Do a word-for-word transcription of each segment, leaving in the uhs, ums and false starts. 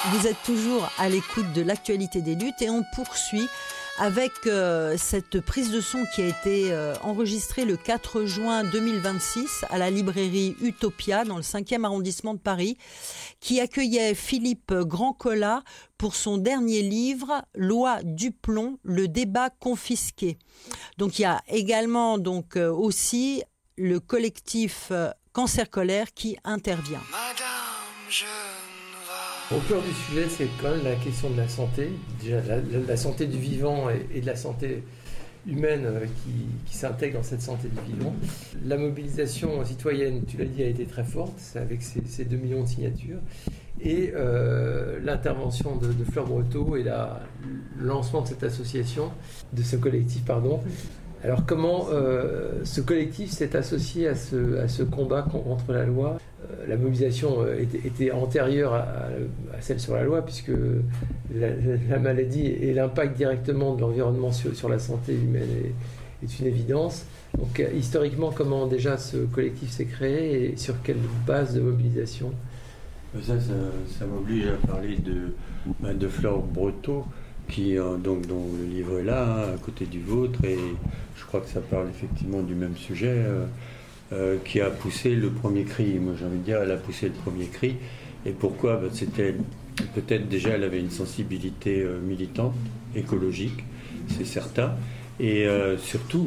Vous êtes toujours à l'écoute de l'actualité des luttes et on poursuit avec euh, cette prise de son qui a été euh, enregistrée le quatre juin deux mille vingt-six à la librairie Utopia dans le cinquième arrondissement de Paris, qui accueillait Philippe Grandcola pour son dernier livre « Loi Duplon, le débat confisqué ». Donc il y a également donc, euh, aussi le collectif euh, Cancer Colère qui intervient. Madame, je... Au cœur du sujet, c'est quand même la question de la santé, déjà la, la, la santé du vivant et, et de la santé humaine qui, qui s'intègre dans cette santé du vivant. La mobilisation citoyenne, tu l'as dit, a été très forte, avec ces, ces deux millions de signatures. Et euh, l'intervention de, de Fleur Breteau et la, le lancement de cette association, de ce collectif, pardon. Alors comment euh, ce collectif s'est associé à ce, à ce combat contre la loi ? euh, La mobilisation euh, était, était antérieure à, à celle sur la loi, puisque la, la maladie et l'impact directement de l'environnement sur, sur la santé humaine est, est une évidence. Donc euh, historiquement, comment déjà ce collectif s'est créé et sur quelle base de mobilisation ? Ça, ça, ça m'oblige à parler de, de Fleur Breteau, qui, donc, dont le livre est là, hein, à côté du vôtre, et je crois que ça parle effectivement du même sujet, euh, euh, qui a poussé le premier cri. Moi, j'ai envie de dire, elle a poussé le premier cri. Et pourquoi ? Ben, c'était peut-être déjà, elle avait une sensibilité euh, militante, écologique, c'est certain, et euh, surtout,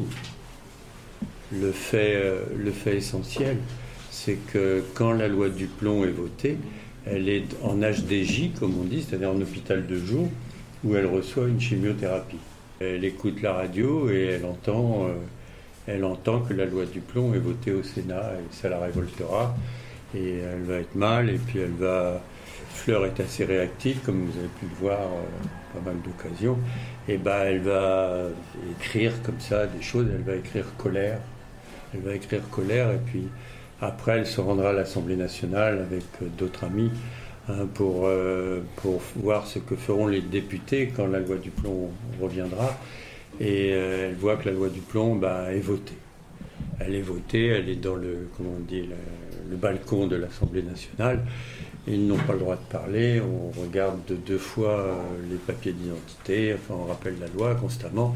le fait, euh, le fait essentiel, c'est que quand la loi Duplon est votée, elle est en H D J, comme on dit, c'est-à-dire en hôpital de jour, où elle reçoit une chimiothérapie. Elle écoute la radio et elle entend, euh, elle entend que la loi Duplon est votée au Sénat et ça la révoltera. Et elle va être mal et puis elle va... Fleur est assez réactive, comme vous avez pu le voir, euh, pas mal d'occasions. Et ben elle va écrire comme ça des choses, elle va écrire colère. Elle va écrire colère et puis après elle se rendra à l'Assemblée nationale avec euh, d'autres amis Pour, euh, pour voir ce que feront les députés quand la loi Duplon reviendra. Et euh, elle voit que la loi Duplon bah, est votée. Elle est votée, elle est dans le, comment on dit, le, le balcon de l'Assemblée nationale. Ils n'ont pas le droit de parler. On regarde de deux fois euh, les papiers d'identité. Enfin, on rappelle la loi constamment.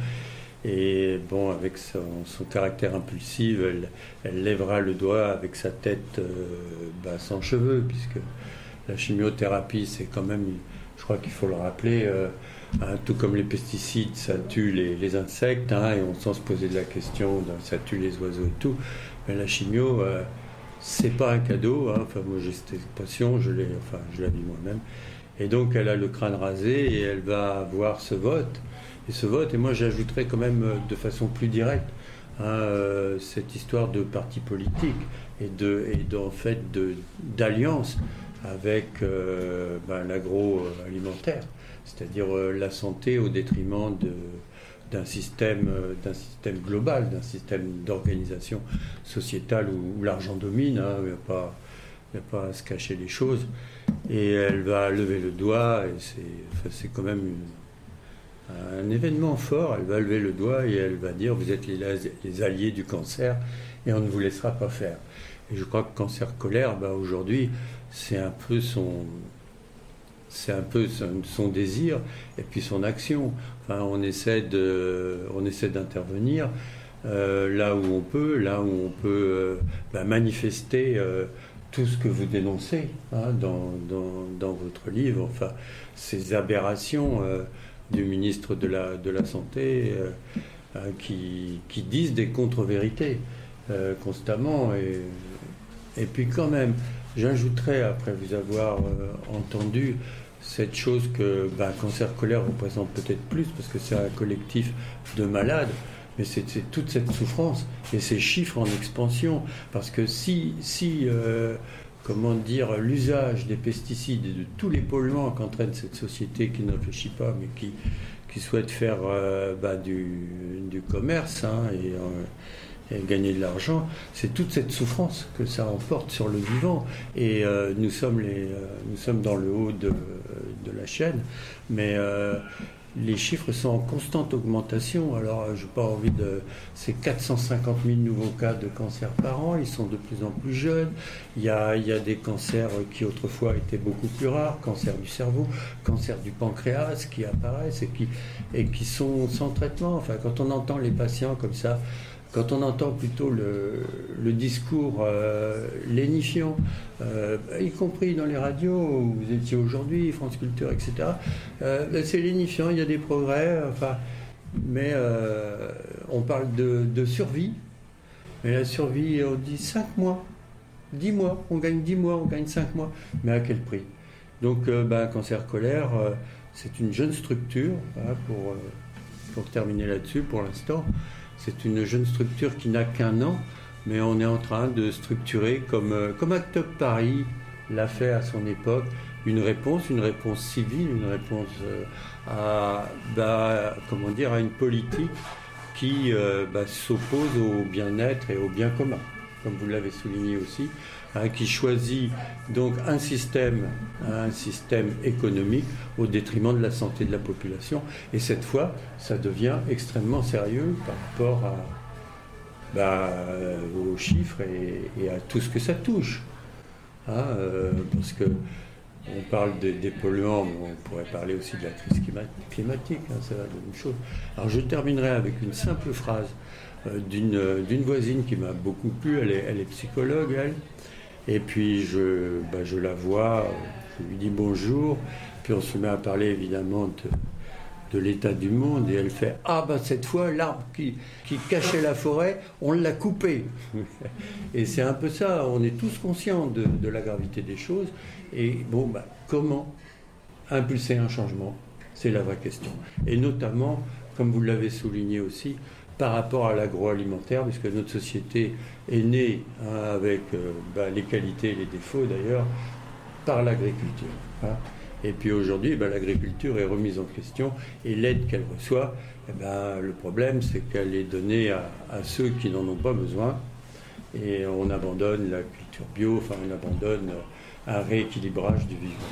Et bon, avec son, son caractère impulsif, elle, elle lèvera le doigt avec sa tête euh, bah, sans cheveux, puisque la chimiothérapie, c'est quand même, je crois qu'il faut le rappeler, euh, hein, tout comme les pesticides, ça tue les, les insectes, hein, et on sent se poser de la question, ça tue les oiseaux et tout. Mais la chimio, euh, c'est pas un cadeau. Hein, enfin, moi, j'ai cette expression, je l'ai, enfin, je la vis moi-même. Et donc, elle a le crâne rasé et elle va avoir ce vote. Et ce vote, et moi, j'ajouterais quand même de façon plus directe, hein, euh, cette histoire de parti politique et de, et de, en fait, de, d'alliance avec euh, ben, l'agroalimentaire, c'est-à-dire euh, la santé au détriment de, d'un, système, euh, d'un système global, d'un système d'organisation sociétale où, où l'argent domine, hein, il n'y a pas, il n'y a pas à se cacher les choses. Et elle va lever le doigt, et c'est, enfin, c'est quand même une, un événement fort. Elle va lever le doigt et elle va dire « Vous êtes les, les alliés du cancer et on ne vous laissera pas faire ». Et je crois que Cancer Colère, ben, aujourd'hui, c'est un peu son, c'est un peu son, son désir et puis son action. Enfin, on essaie de, on essaie d'intervenir euh, là où on peut, là où on peut euh, bah, manifester euh, tout ce que vous dénoncez hein, dans, dans, dans votre livre. Enfin, ces aberrations euh, du ministre de la, de la Santé euh, hein, qui, qui disent des contre-vérités euh, constamment. Et, et puis quand même, j'ajouterais, après vous avoir euh, entendu, cette chose que ben, Cancer Colère représente peut-être plus, parce que c'est un collectif de malades, mais c'est, c'est toute cette souffrance et ces chiffres en expansion. Parce que si, si euh, comment dire, l'usage des pesticides et de tous les polluants qu'entraîne cette société qui ne réfléchit pas, mais qui, qui souhaite faire euh, ben, du, du commerce hein, et... Euh, et gagner de l'argent, c'est toute cette souffrance que ça emporte sur le vivant. Et euh, nous, sommes les, euh, nous sommes dans le haut de, de la chaîne, mais euh, les chiffres sont en constante augmentation. Alors, je n'ai pas envie de... C'est quatre cent cinquante mille nouveaux cas de cancer par an. Ils sont de plus en plus jeunes. Il y a, il y a des cancers qui autrefois étaient beaucoup plus rares. Cancer du cerveau, cancer du pancréas qui apparaissent et qui, et qui sont sans traitement. Enfin, quand on entend les patients comme ça, quand on entend plutôt le, le discours euh, lénifiant, euh, y compris dans les radios où vous étiez aujourd'hui, France Culture, et cetera, euh, c'est lénifiant, il y a des progrès, enfin, mais euh, on parle de, de survie, mais la survie, on dit cinq mois, dix mois, on gagne dix mois, on gagne cinq mois, mais à quel prix? Donc, euh, ben, Cancer Colère, euh, c'est une jeune structure, hein, pour, euh, pour terminer là-dessus pour l'instant. C'est une jeune structure qui n'a qu'un an, mais on est en train de structurer, comme, comme Act Up Paris l'a fait à son époque, une réponse, une réponse civile, une réponse à, bah, comment dire, à une politique qui euh, bah, s'oppose au bien-être et au bien commun, comme vous l'avez souligné aussi, hein, qui choisit donc un système, un système économique au détriment de la santé de la population. Et cette fois, ça devient extrêmement sérieux par rapport à, bah, aux chiffres et, et à tout ce que ça touche. Hein, euh, parce que on parle des, des polluants, mais on pourrait parler aussi de la crise climatique, hein, c'est la même chose. Alors je terminerai avec une simple phrase euh, d'une, d'une voisine qui m'a beaucoup plu, elle est, elle est psychologue, elle. Et puis je, bah, je la vois, je lui dis bonjour, puis on se met à parler évidemment de, de l'état du monde, et elle fait « Ah ben cette fois, l'arbre qui, qui cachait la forêt, on l'a coupé !» Et c'est un peu ça, on est tous conscients de, de la gravité des choses, et bon, bah, comment impulser un changement? C'est la vraie question. Et notamment, comme vous l'avez souligné aussi, par rapport à l'agroalimentaire, puisque notre société est née, hein, avec euh, bah, les qualités et les défauts d'ailleurs, par l'agriculture. Hein. Et puis aujourd'hui, bah, l'agriculture est remise en question, et l'aide qu'elle reçoit, eh ben, le problème c'est qu'elle est donnée à, à ceux qui n'en ont pas besoin, et on abandonne la culture bio, enfin on abandonne un rééquilibrage du vivant.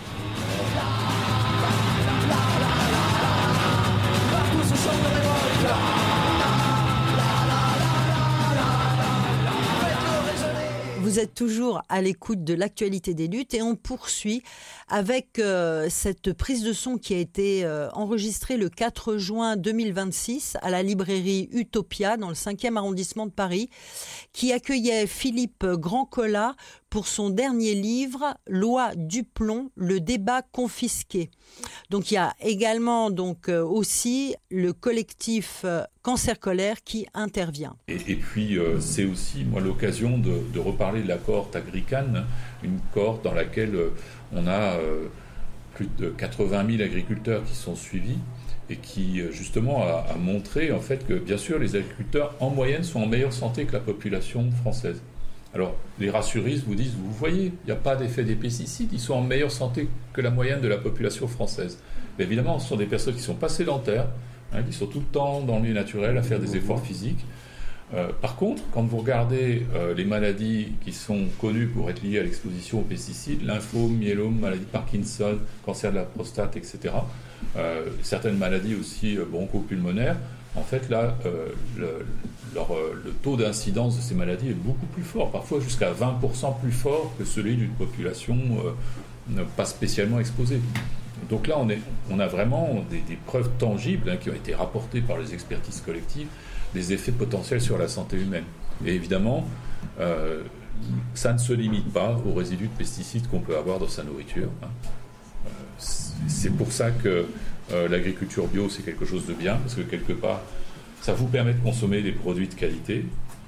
Vous êtes toujours à l'écoute de l'actualité des luttes et on poursuit avec euh, cette prise de son qui a été euh, enregistrée le quatre juin deux mille vingt-six à la librairie Utopia dans le cinquième arrondissement de Paris, qui accueillait Philippe Grandcola pour son dernier livre « Loi Duplon, le débat confisqué ». Donc il y a également donc, euh, aussi le collectif euh, Cancer Colère qui intervient. Et, et puis euh, c'est aussi moi, l'occasion de, de reparler de la cohorte Agrican, une cohorte dans laquelle euh, on a euh, plus de quatre-vingt mille agriculteurs qui sont suivis et qui justement a, a montré en fait que bien sûr les agriculteurs en moyenne sont en meilleure santé que la population française. Alors, les rassuristes vous disent, vous voyez, il n'y a pas d'effet des pesticides, ils sont en meilleure santé que la moyenne de la population française. Mais évidemment, ce sont des personnes qui ne sont pas sédentaires, hein, qui sont tout le temps dans le milieu naturel à faire des efforts physiques. Euh, par contre, quand vous regardez euh, les maladies qui sont connues pour être liées à l'exposition aux pesticides, lymphome, myélome, maladie de Parkinson, cancer de la prostate, et cetera, euh, certaines maladies aussi euh, bronchopulmonaires, en fait, là, euh, le, leur, le taux d'incidence de ces maladies est beaucoup plus fort, parfois jusqu'à vingt pour cent plus fort que celui d'une population euh, pas spécialement exposée. Donc là, on, est, on a vraiment des, des preuves tangibles hein, qui ont été rapportées par les expertises collectives des effets potentiels sur la santé humaine. Et évidemment, euh, ça ne se limite pas aux résidus de pesticides qu'on peut avoir dans sa nourriture. Hein. Euh, c'est pour ça que Euh, l'agriculture bio, c'est quelque chose de bien, parce que quelque part, ça vous permet de consommer des produits de qualité,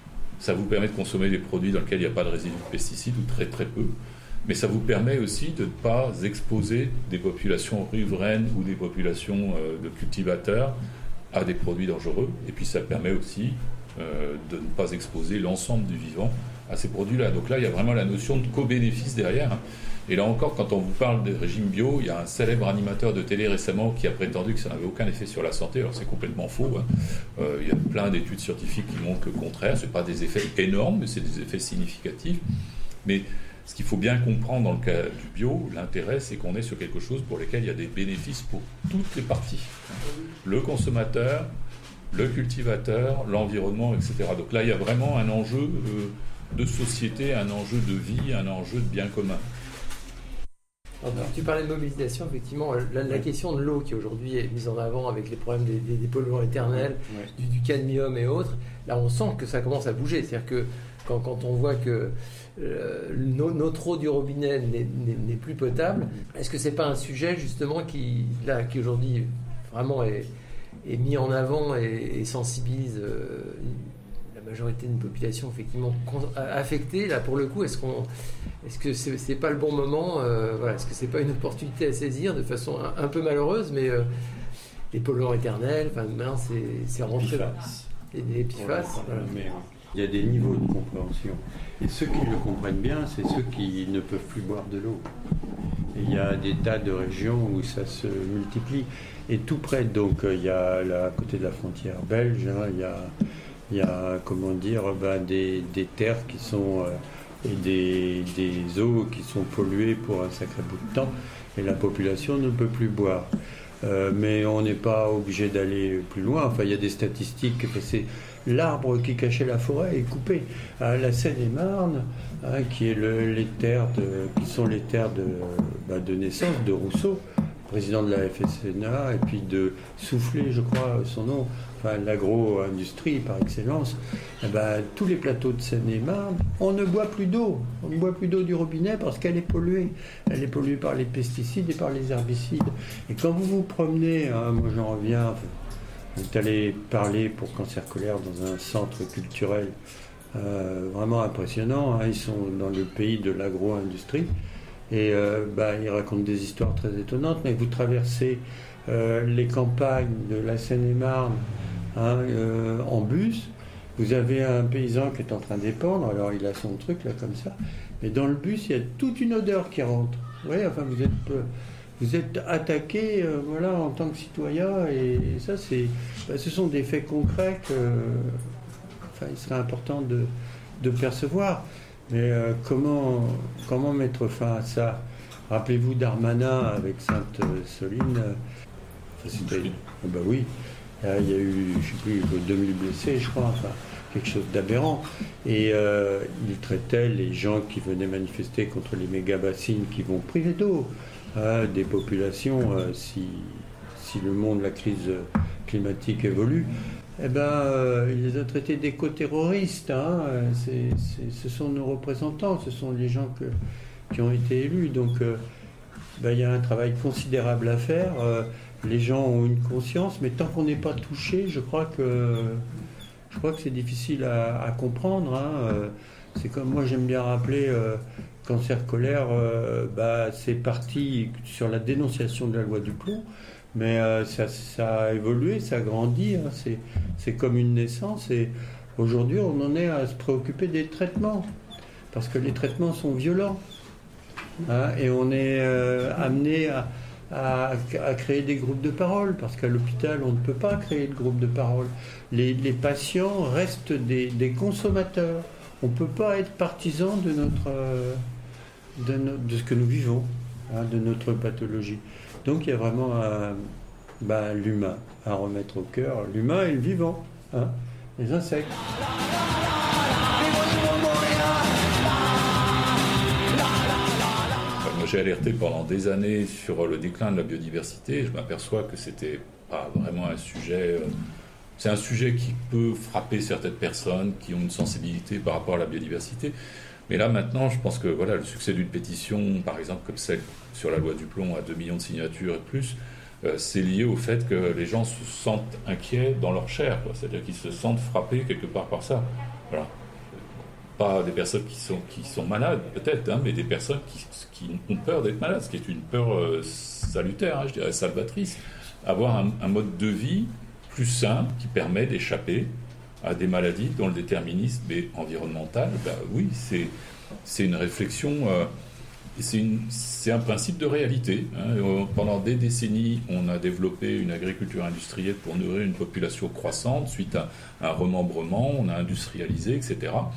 ça vous permet de consommer des produits dans lesquels il n'y a pas de résidus de pesticides, ou très très peu, mais ça vous permet aussi de ne pas exposer des populations riveraines ou des populations euh, de cultivateurs à des produits dangereux, et puis ça permet aussi euh, de ne pas exposer l'ensemble du vivant à ces produits-là. Donc là, il y a vraiment la notion de co-bénéfice derrière, hein. Et là encore, quand on vous parle des régimes bio, il y a un célèbre animateur de télé récemment qui a prétendu que ça n'avait aucun effet sur la santé. Alors c'est complètement faux. Hein. Euh, il y a plein d'études scientifiques qui montrent le contraire. Ce n'est pas des effets énormes, mais c'est des effets significatifs. Mais Ce qu'il faut bien comprendre dans le cas du bio, l'intérêt, c'est qu'on est sur quelque chose pour lequel il y a des bénéfices pour toutes les parties. Le consommateur, le cultivateur, l'environnement, et cetera. Donc là, il y a vraiment un enjeu euh, de société, un enjeu de vie, un enjeu de bien commun. Alors, tu parlais de mobilisation, effectivement, la, la question de l'eau qui aujourd'hui est mise en avant avec les problèmes des, des, des polluants éternels, ouais. du, du cadmium et autres, là on sent que ça commence à bouger. C'est-à-dire que quand, quand on voit que euh, no, notre eau du robinet n'est, n'est, n'est plus potable, est-ce que c'est pas un sujet justement qui, là, qui aujourd'hui vraiment est, est mis en avant et, et sensibilise euh, la majorité d'une population effectivement affectée? Là pour le coup, est-ce qu'on Est-ce que c'est, c'est pas le bon moment euh, voilà, est-ce que c'est pas une opportunité à saisir de façon un, un peu malheureuse, mais euh, les polluants éternels, enfin, maintenant c'est, c'est rentré là. Les épiphases. Voilà. Mais, il y a des niveaux de compréhension. Et ceux qui le comprennent bien, c'est ceux qui ne peuvent plus boire de l'eau. Et il y a des tas de régions où ça se multiplie. Et tout près, donc, il y a là, à côté de la frontière belge, hein, il y a, il y a comment dire, ben, des, des terres qui sont. Euh, et des, des eaux qui sont polluées pour un sacré bout de temps, et la population ne peut plus boire. Euh, mais on n'est pas obligé d'aller plus loin. Enfin, il y a des statistiques. C'est l'arbre qui cachait la forêt est coupé. À la Seine-et-Marne, hein, qui, est le, les terres de, qui sont les terres de, bah, de naissance de Rousseau, président de la F S N A, et puis de Soufflé, je crois, son nom, enfin l'agro-industrie par excellence, eh ben, tous les plateaux de Seine-et-Marne, on ne boit plus d'eau. On ne boit plus d'eau du robinet parce qu'elle est polluée. Elle est polluée par les pesticides et par les herbicides. Et quand vous vous promenez, hein, moi j'en reviens, vous êtes allé parler pour Cancer Colère dans un centre culturel euh, vraiment impressionnant. Hein, ils sont dans le pays de l'agro-industrie. Et euh, bah, ils racontent des histoires très étonnantes, mais vous traversez euh, les campagnes de la Seine-et-Marne hein, euh, en bus, vous avez un paysan qui est en train d'épandre, alors il a son truc là comme ça, mais dans le bus il y a toute une odeur qui rentre. Vous voyez, enfin vous êtes, euh, vous êtes attaqué euh, voilà, en tant que citoyen, et, et ça c'est, bah, ce sont des faits concrets que, enfin, il serait important de, de percevoir. Mais euh, comment, comment mettre fin à ça? Rappelez-vous Darmanin avec Sainte-Soline. Euh, enfin, c'était, oh bah oui, euh, il y a eu, je ne sais plus, deux mille blessés, je crois, enfin, quelque chose d'aberrant. Et euh, il traitait les gens qui venaient manifester contre les méga-bassines qui vont priver d'eau hein, des populations euh, si, si le monde, la crise climatique évolue. Eh ben, euh, il les a traités d'éco-terroristes. Hein. C'est, c'est, ce sont nos représentants, ce sont les gens que, qui ont été élus. Donc, euh, ben, il y a un travail considérable à faire. Euh, les gens ont une conscience, mais tant qu'on n'est pas touché, je crois que, je crois que c'est difficile à, à comprendre. Hein. Euh, c'est comme moi, j'aime bien rappeler euh, Cancer Colère, euh, bah, c'est parti sur la dénonciation de la loi du plomb. Mais euh, ça, ça a évolué, ça a grandi, hein, c'est, c'est comme une naissance. Et aujourd'hui, on en est à se préoccuper des traitements, parce que les traitements sont violents. Hein, et on est euh, amené à, à, à créer des groupes de parole, parce qu'à l'hôpital, on ne peut pas créer de groupes de parole. Les, les patients restent des, des consommateurs. On ne peut pas être partisan de, notre, euh, de, no, de ce que nous vivons, hein, de notre pathologie. Donc il y a vraiment euh, bah, l'humain à remettre au cœur, l'humain et le vivant, hein, les insectes. Moi, j'ai alerté pendant des années sur le déclin de la biodiversité. Je m'aperçois que c'était pas vraiment un sujet. Euh, c'est un sujet qui peut frapper certaines personnes qui ont une sensibilité par rapport à la biodiversité. Mais là, maintenant, je pense que voilà, le succès d'une pétition, par exemple, comme celle sur la loi du plomb à deux millions de signatures et plus, euh, c'est lié au fait que les gens se sentent inquiets dans leur chair, quoi. C'est-à-dire qu'ils se sentent frappés quelque part par ça. Voilà. Pas des personnes qui sont, qui sont malades, peut-être, hein, mais des personnes qui, qui ont peur d'être malades, ce qui est une peur euh, salutaire, hein, je dirais salvatrice. Avoir un, un mode de vie plus sain qui permet d'échapper à des maladies dont le déterminisme est environnemental, ben oui, c'est, c'est une réflexion, euh, c'est, une, c'est un principe de réalité. Hein. Pendant des décennies, on a développé une agriculture industrielle pour nourrir une population croissante. Suite à un remembrement, on a industrialisé, et cetera.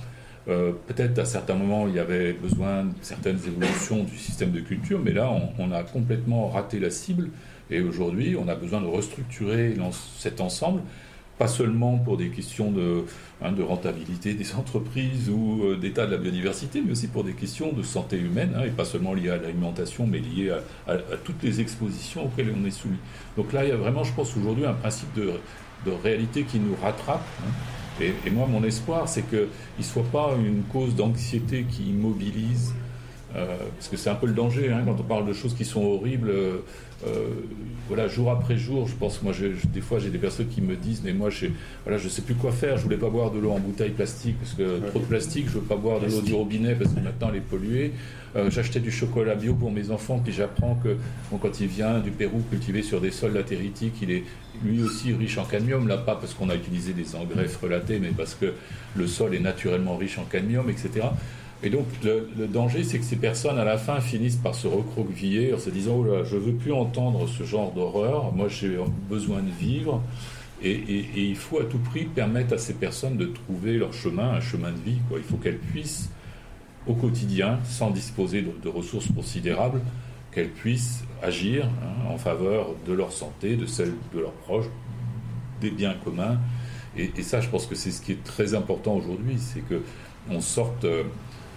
Euh, peut-être à certains moments il y avait besoin de certaines évolutions du système de culture, mais là on, on a complètement raté la cible et aujourd'hui on a besoin de restructurer cet ensemble, pas seulement pour des questions de, hein, de rentabilité des entreprises ou euh, d'état de la biodiversité, mais aussi pour des questions de santé humaine, hein, et pas seulement liées à l'alimentation, mais liées à, à, à toutes les expositions auxquelles on est soumis. Donc là il y a vraiment, je pense aujourd'hui, un principe de, de réalité qui nous rattrape, hein. Et, et moi, mon espoir, c'est qu'il ne soit pas une cause d'anxiété qui immobilise, euh, parce que c'est un peu le danger, hein, quand on parle de choses qui sont horribles. Euh, euh, voilà, jour après jour, je pense, moi, je, je, des fois, j'ai des personnes qui me disent, mais moi, je voilà, je sais plus quoi faire. Je voulais pas boire de l'eau en bouteille plastique parce que trop de plastique. Je veux pas boire de l'eau du robinet parce que maintenant elle est polluée. Euh, j'achetais du chocolat bio pour mes enfants, puis j'apprends que bon, quand il vient du Pérou cultivé sur des sols latéritiques, il est lui aussi riche en cadmium, là pas parce qu'on a utilisé des engrais frelatés, mais parce que le sol est naturellement riche en cadmium, et cetera. Et donc le, le danger, c'est que ces personnes à la fin finissent par se recroqueviller en se disant oh là, je veux plus entendre ce genre d'horreur, moi j'ai besoin de vivre. Et, et, et il faut à tout prix permettre à ces personnes de trouver leur chemin, un chemin de vie, quoi. Il faut qu'elles puissent au quotidien, sans disposer de, de ressources considérables, qu'elles puissent agir, hein, en faveur de leur santé, de celle de leurs proches, des biens communs. Et, et ça, je pense que c'est ce qui est très important aujourd'hui, c'est qu'on sorte, euh,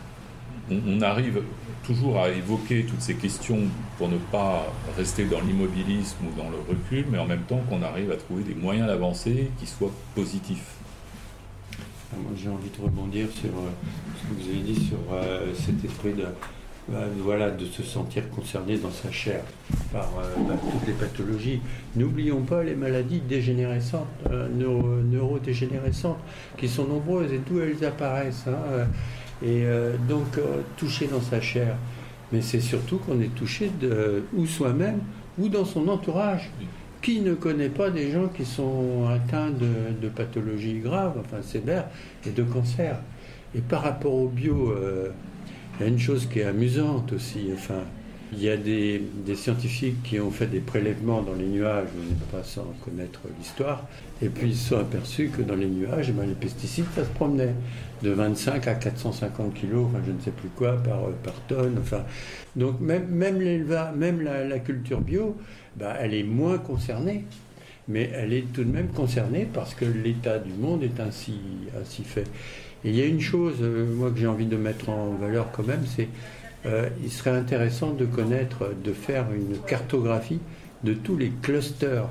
on, on arrive toujours à évoquer toutes ces questions pour ne pas rester dans l'immobilisme ou dans le recul, mais en même temps qu'on arrive à trouver des moyens d'avancer qui soient positifs. Moi, j'ai envie de rebondir sur euh, ce que vous avez dit sur euh, cet esprit de, euh, voilà, de se sentir concerné dans sa chair par euh, bah, toutes les pathologies. N'oublions pas les maladies dégénérescentes, euh, neuro, neurodégénérescentes, qui sont nombreuses et d'où elles apparaissent. Hein, euh, et euh, donc, euh, touché dans sa chair. Mais c'est surtout qu'on est touché de, ou soi-même ou dans son entourage. Qui ne connaît pas des gens qui sont atteints de, de pathologies graves, enfin sévères, et de cancer. Et par rapport au bio, euh, il y a une chose qui est amusante aussi. Enfin, il y a des, des scientifiques qui ont fait des prélèvements dans les nuages, on n'est pas sans connaître l'histoire, et puis ils se sont aperçus que dans les nuages, ben, les pesticides, ça se promenait de vingt-cinq à quatre cent cinquante kilos, enfin je ne sais plus quoi, par, par tonne. Enfin, donc même, même, l'élevage, même la, la culture bio, ben, elle est moins concernée, mais elle est tout de même concernée parce que l'état du monde est ainsi, ainsi fait. Et il y a une chose, euh, moi, que j'ai envie de mettre en valeur quand même, c'est euh, il serait intéressant de connaître, de faire une cartographie de tous les clusters,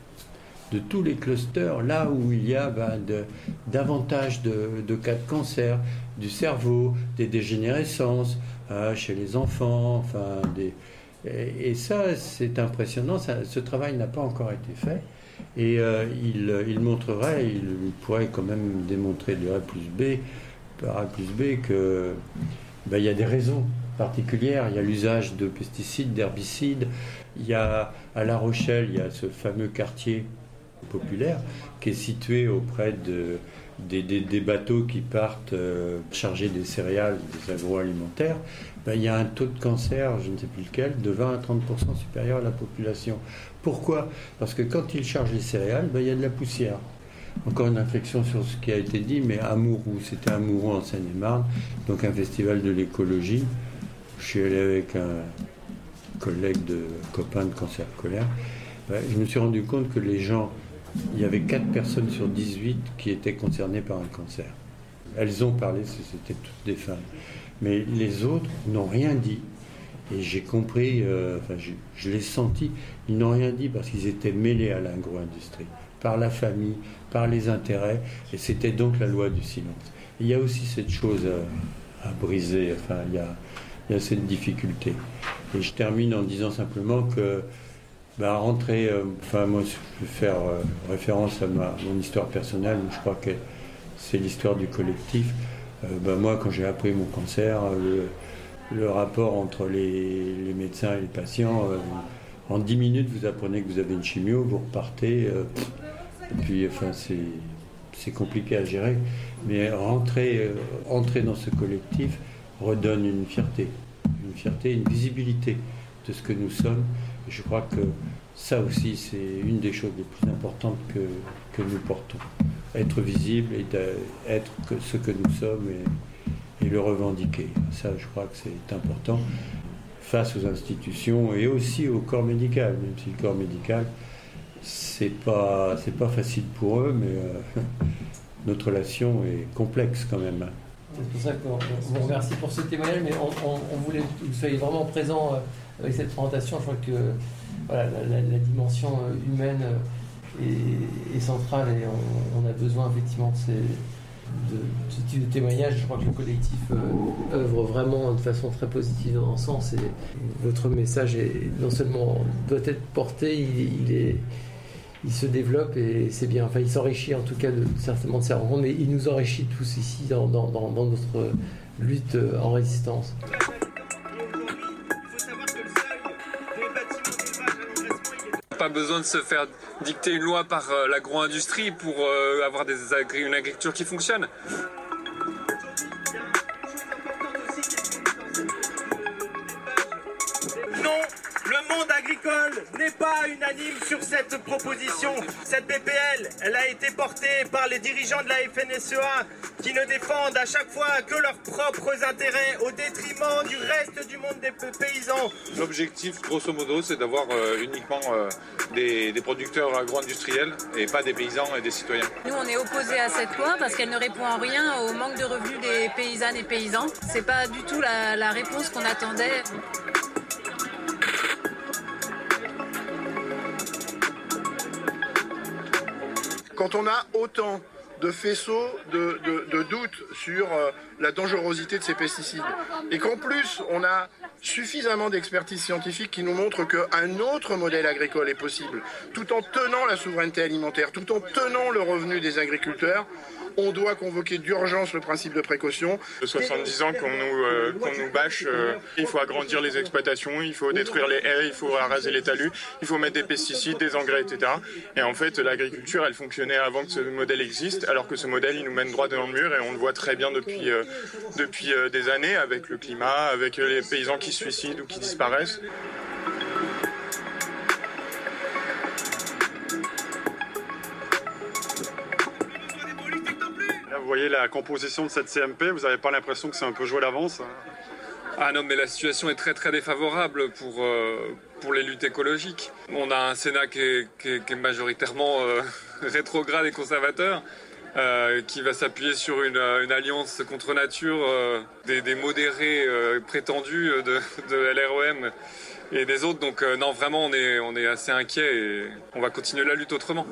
de tous les clusters, là où il y a ben, de, davantage de, de cas de cancer, du cerveau, des dégénérescences, euh, chez les enfants, enfin des... Et ça, c'est impressionnant. Ça, ce travail n'a pas encore été fait. Et euh, il, il montrerait, il pourrait quand même démontrer de A plus B, par A plus B, que ben, il y a des raisons particulières. Il y a l'usage de pesticides, d'herbicides. Il y a, à La Rochelle, il y a ce fameux quartier populaire qui est situé auprès de, des, des, des bateaux qui partent euh, charger des céréales, des agroalimentaires. Ben, il y a un taux de cancer, je ne sais plus lequel, de vingt à trente pour cent supérieur à la population. Pourquoi ? Parce que quand ils chargent les céréales, ben, il y a de la poussière. Encore une réflexion sur ce qui a été dit, mais à Mourou, c'était à Mourou en Seine-et-Marne, donc un festival de l'écologie. Je suis allé avec un collègue de copain de cancer scolaire. Ben, je me suis rendu compte que les gens, il y avait quatre personnes sur dix-huit qui étaient concernées par un cancer. Elles ont parlé, c'était toutes des femmes. Mais les autres n'ont rien dit. Et j'ai compris, euh, enfin, je, je l'ai senti, ils n'ont rien dit parce qu'ils étaient mêlés à l'agro-industrie, par la famille, par les intérêts, et c'était donc la loi du silence. Et il y a aussi cette chose à, à briser, enfin, il y a, il y a cette difficulté. Et je termine en disant simplement que, bah, rentrer, euh, enfin, moi, je vais faire euh, référence à ma, mon histoire personnelle, où je crois que c'est l'histoire du collectif. Euh, ben moi, quand j'ai appris mon cancer, euh, le, le rapport entre les, les médecins et les patients, euh, en dix minutes, vous apprenez que vous avez une chimio, vous repartez, euh, et puis enfin, c'est, c'est compliqué à gérer. Mais rentrer, euh, entrer dans ce collectif redonne une fierté, une fierté, une visibilité de ce que nous sommes. Et je crois que ça aussi, c'est une des choses les plus importantes que, que nous portons. Être visible et être que ce que nous sommes et, et le revendiquer. Ça, je crois que c'est important face aux institutions et aussi au corps médical, même si le corps médical, c'est pas, c'est pas facile pour eux, mais euh, notre relation est complexe quand même. C'est pour ça qu'on vous remercie pour ce témoignage, mais on, on, on voulait que vous soyez vraiment présent avec cette présentation. Je crois que voilà, la, la, la dimension humaine est, est centrale et on, on a besoin effectivement de, ces, de, de ce type de témoignage. Je crois que le collectif euh, œuvre vraiment de façon très positive dans ce sens et votre message est, non seulement doit être porté, il, il est... il se développe et c'est bien. Enfin, il s'enrichit en tout cas de, certainement de ces rencontres, mais il nous enrichit tous ici dans, dans, dans, dans notre lutte en résistance. Pas besoin de se faire dicter une loi par euh, l'agro-industrie pour euh, avoir des agri- une agriculture qui fonctionne. Le monde agricole n'est pas unanime sur cette proposition. Cette P P L, elle a été portée par les dirigeants de la F N S E A qui ne défendent à chaque fois que leurs propres intérêts au détriment du reste du monde des paysans. L'objectif, grosso modo, c'est d'avoir euh, uniquement euh, des, des producteurs agro-industriels et pas des paysans et des citoyens. Nous, on est opposés à cette loi parce qu'elle ne répond en rien au manque de revenus des paysannes et paysans. C'est pas du tout la, la réponse qu'on attendait. Quand on a autant de faisceaux de, de, de doutes sur euh, la dangerosité de ces pesticides, et qu'en plus on a suffisamment d'expertise scientifique qui nous montre qu'un autre modèle agricole est possible, tout en tenant la souveraineté alimentaire, tout en tenant le revenu des agriculteurs, on doit convoquer d'urgence le principe de précaution. De soixante-dix ans qu'on nous, euh, qu'on nous bâche, euh, il faut agrandir les exploitations, il faut détruire les haies, il faut raser les talus, il faut mettre des pesticides, des engrais, et cetera. Et en fait, l'agriculture, elle fonctionnait avant que ce modèle existe, alors que ce modèle, il nous mène droit dans le mur et on le voit très bien depuis, euh, depuis euh, des années avec le climat, avec les paysans qui se suicident ou qui disparaissent. Vous voyez la composition de cette C M P, vous n'avez pas l'impression que c'est un peu joué d'avance? Ah non, mais la situation est très très défavorable pour, euh, pour les luttes écologiques. On a un Sénat qui est, qui est, qui est majoritairement euh, rétrograde et conservateur, euh, qui va s'appuyer sur une, une alliance contre nature euh, des, des modérés euh, prétendus de, de L R E M et des autres. Donc euh, non, vraiment, on est, on est assez inquiet et on va continuer la lutte autrement.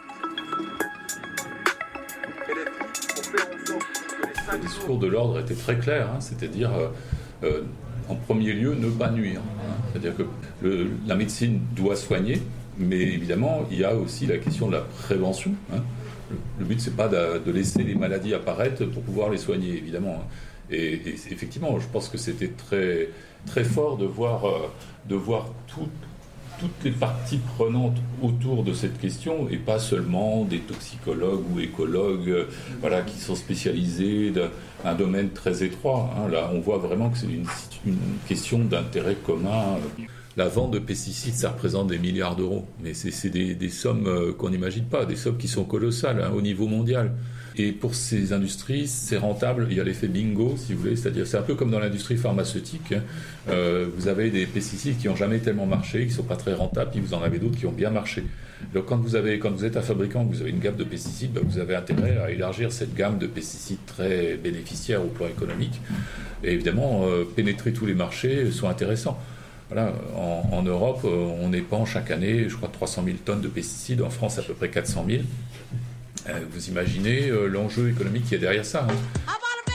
Le discours de l'ordre était très clair, hein, c'est-à-dire euh, euh, en premier lieu ne pas nuire. Hein, c'est-à-dire que le, la médecine doit soigner, mais évidemment il y a aussi la question de la prévention. Hein. Le, le but c'est pas de, de laisser les maladies apparaître pour pouvoir les soigner, évidemment. Hein. Et, et effectivement, je pense que c'était très très fort de voir euh, de voir tout. toutes les parties prenantes autour de cette question et pas seulement des toxicologues ou écologues euh, voilà, qui sont spécialisés dans un domaine très étroit. Hein. Là, on voit vraiment que c'est une, une question d'intérêt commun. La vente de pesticides, ça représente des milliards d'euros, mais c'est, c'est des, des sommes euh, qu'on n'imagine pas, des sommes qui sont colossales hein, au niveau mondial. Et pour ces industries, c'est rentable. Il y a l'effet bingo, si vous voulez, c'est-à-dire c'est un peu comme dans l'industrie pharmaceutique. Hein. Euh, vous avez des pesticides qui n'ont jamais tellement marché, qui ne sont pas très rentables, puis vous en avez d'autres qui ont bien marché. Donc quand vous, avez, quand vous êtes un fabricant, vous avez une gamme de pesticides, ben, vous avez intérêt à élargir cette gamme de pesticides très bénéficiaires au plan économique. Et évidemment, euh, pénétrer tous les marchés sont intéressants. Voilà, en, en Europe, on épand chaque année, je crois, trois cent mille tonnes de pesticides. En France, à peu près quatre cent mille. Euh, vous imaginez euh, l'enjeu économique qui est derrière ça. Hein.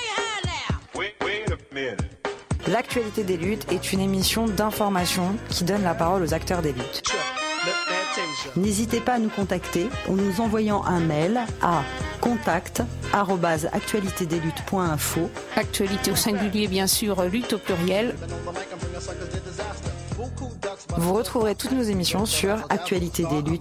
L'actualité des luttes est une émission d'information qui donne la parole aux acteurs des luttes. N'hésitez pas à nous contacter en nous envoyant un mail à contact arobase actualité des luttes point info. Actualité au singulier, bien sûr, lutte au pluriel. Vous retrouverez toutes nos émissions sur actualité des luttes